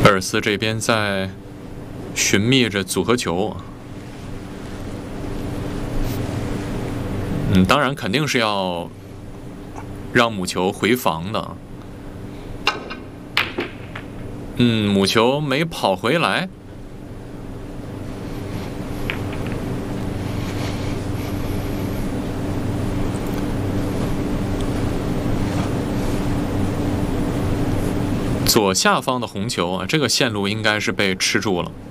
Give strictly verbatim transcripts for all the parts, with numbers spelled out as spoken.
贝尔斯这边在寻觅着组合球。嗯，当然肯定是要让母球回防的。嗯，母球没跑回来。左下方的红球啊，这个线路应该是被吃住了。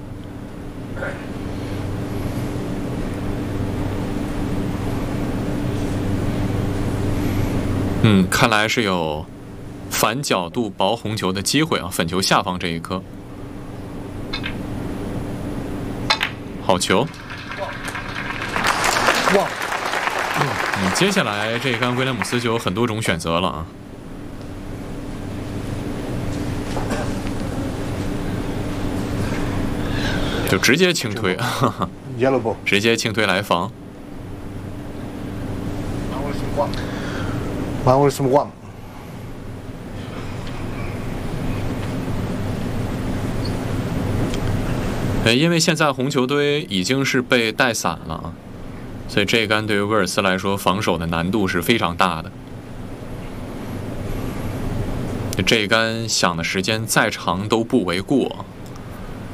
嗯，看来是有反角度薄红球的机会啊，粉球下方这一颗。好球！ 哇！ 嗯，接下来这一杆威廉姆斯就有很多种选择了啊。就直接轻推，哈哈，直接轻推来防。 One with some one。 呃，因为现在红球堆已经是被带散了啊，所以这一杆对于威尔斯来说防守的难度是非常大的。这一杆想的时间再长都不为过。